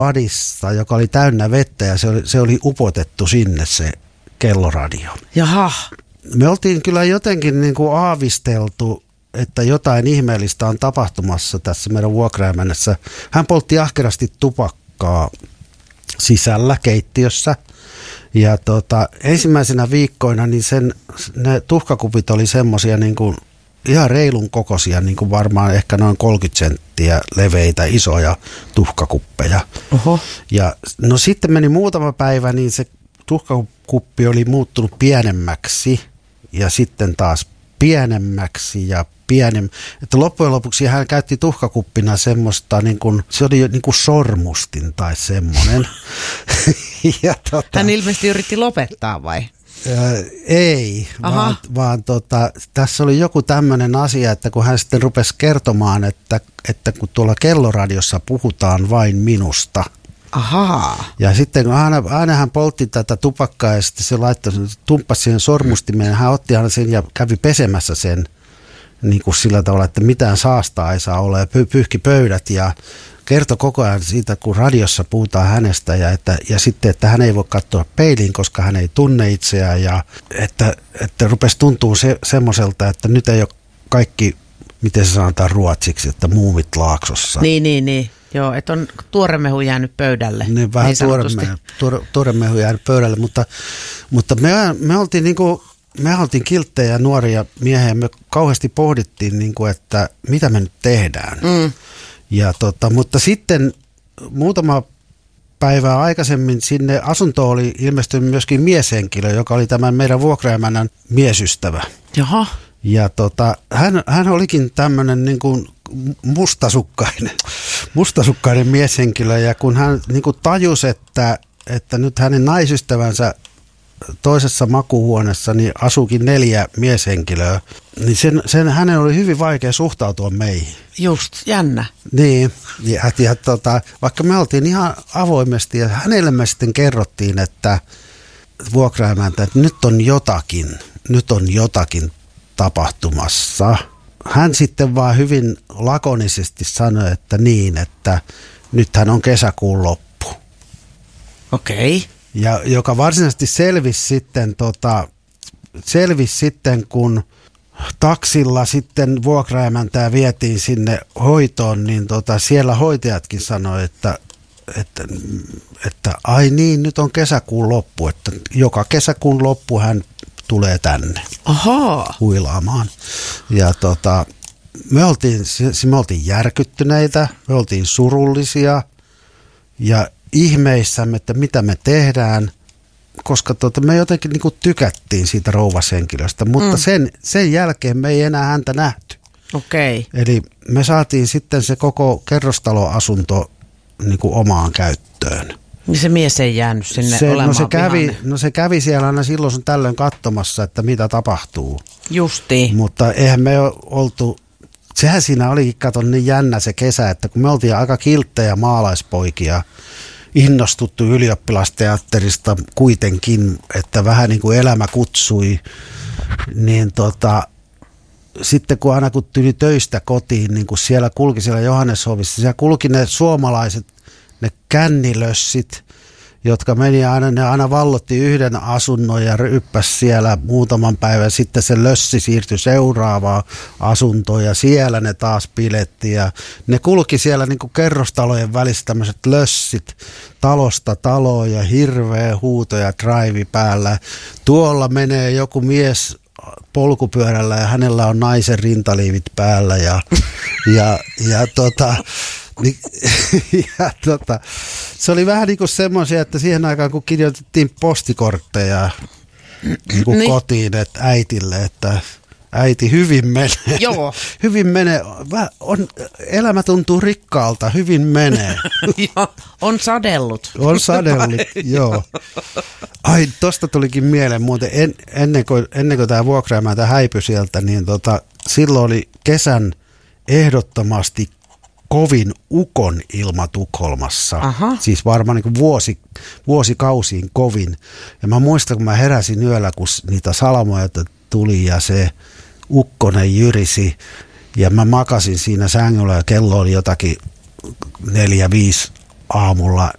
padissa, joka oli täynnä vettä ja se oli upotettu sinne se kelloradio. Jaha. Me oltiin kyllä jotenkin niin kuin aavisteltu, että jotain ihmeellistä on tapahtumassa tässä meidän vuokraemännässä. Hän poltti ahkerasti tupakkaa sisällä keittiössä. Ja ensimmäisenä viikkoina niin ne tuhkakupit oli semmoisia niin kuin ihan reilun kokoisia, niin kuin varmaan ehkä noin 30 senttiä leveitä, isoja tuhkakuppeja. Oho. Ja no sitten meni muutama päivä, niin se tuhkakuppi oli muuttunut pienemmäksi ja sitten taas pienemmäksi ja että loppujen lopuksi hän käytti tuhkakuppina semmoista, niin kuin, se oli niin kuin sormustin tai semmoinen. Hän ilmeisesti yritti lopettaa vai? Ei, vaan tässä oli joku tämmöinen asia, että kun hän sitten rupesi kertomaan, että kun tuolla kelloradiossa puhutaan vain minusta. Ahaa. Ja sitten kun aina hän poltti tätä tupakkaa ja sitten se tumppasi siihen sormustimeen, hän otti aina sen ja kävi pesemässä sen niin kuin sillä tavalla, että mitään saastaa ei saa olla ja pyyhki pöydät ja kertoi koko ajan siitä, kun radiossa puhutaan hänestä ja sitten, että hän ei voi katsoa peiliin, koska hän ei tunne itseään ja että rupesi tuntuu semmoiselta, että nyt ei ole kaikki, miten se sanotaan ruotsiksi, että muumit laaksossa. Niin. Joo, että on tuoremehu jäänyt pöydälle. Niin, vähän tuoremehu jäänyt pöydälle, mutta me oltiin niinku me oltiin kilttejä nuoria miehiä ja me kauheasti pohdittiin, niin kuin, että mitä me nyt tehdään. Ja mutta sitten muutama päivää aikaisemmin sinne asuntoon oli ilmestynyt myöskin mieshenkilö, joka oli tämän meidän vuokraemännän miesystävä. Jaha. Ja hän olikin tämmöinen niin kuin mustasukkainen mieshenkilö ja kun hän niin kuin tajusi, että nyt hänen naisystävänsä toisessa makuuhuoneessa niin asuukin 4 mieshenkilöä, niin hänen oli hyvin vaikea suhtautua meihin. Just, jännä. Niin, ja vaikka me oltiin ihan avoimesti ja hänelle me sitten kerrottiin, että vuokraemäntä, että nyt on jotakin tapahtumassa. Hän sitten vaan hyvin lakonisesti sanoi, että nythän on kesäkuun loppu. Okei. Ja joka varsinaisesti selvisi sitten, kun taksilla sitten vuokraemäntää vietiin sinne hoitoon, niin siellä hoitajatkin sanoi, että ai niin, nyt on kesäkuun loppu, että joka kesäkuun loppu hän tulee tänne. Ahaa. Huilaamaan. Ja me oltiin järkyttyneitä, me oltiin surullisia ja ihmeissämme, että mitä me tehdään, koska me jotenkin niin kuin tykättiin siitä rouvashenkilöstä, mutta sen jälkeen me ei enää häntä nähty. Okei. Eli me saatiin sitten se koko kerrostaloasunto niin kuin omaan käyttöön. Niin se mies ei jäänyt sinne olemaan se kävi siellä aina silloin sun tällöin katsomassa, että mitä tapahtuu. Justiin. Mutta eihän me oltu, sehän siinä olikin, kato niin jännä se kesä, että kun me oltiin aika kilttejä maalaispoikia, innostuttu ylioppilasteatterista kuitenkin, että vähän niin kuin elämä kutsui, niin sitten kun tuli töistä kotiin, niin kun siellä kulki siellä Johanneshovissa, siellä kulki ne suomalaiset, ne kännilössit, jotka meni aina vallotti yhden asunnon ja ryppäsi siellä muutaman päivän. Sitten se lössi siirtyi seuraavaan asuntoon ja siellä ne taas piletti. Ja ne kulki siellä niin kuin kerrostalojen välissä tämmöiset lössit talosta taloon ja hirveä huuto ja drive päällä. Tuolla menee joku mies polkupyörällä ja hänellä on naisen rintaliivit päällä se oli vähän niin kuin semmoisia, että siihen aikaan kun kirjoitettiin postikortteja niin kuin kotiin että äitille, että äiti hyvin menee. Joo. Hyvin menee. Elämä tuntuu rikkaalta, hyvin menee. On sadellut. On sadellut, joo. Ai, tosta tulikin mieleen muuten, ennen kuin tämä vuokraemäntä häipyi sieltä, niin silloin oli kesän ehdottomasti kovin ukon ilma Tukholmassa. Aha. Siis varmaan niin kuin vuosikausiin kovin. Ja mä muistan, kun mä heräsin yöllä, kun niitä salamoja tuli ja se ukkonen jyrisi. Ja mä makasin siinä sängyllä ja kello oli jotakin 4-5 aamulla.